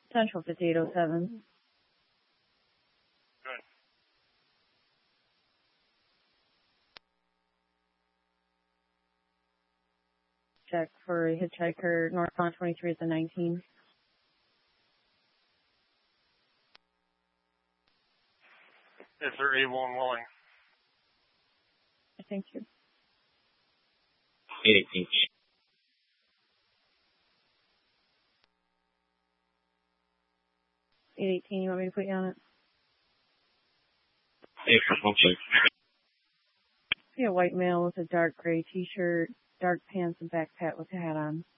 Central 5807. Good. Check for a hitchhiker, northbound 23 at the 19. Is there able and willing? Thank you. 818. 818, you want me to put you on it? 818. See a white male with a dark gray t-shirt, dark pants, and backpack with a hat on.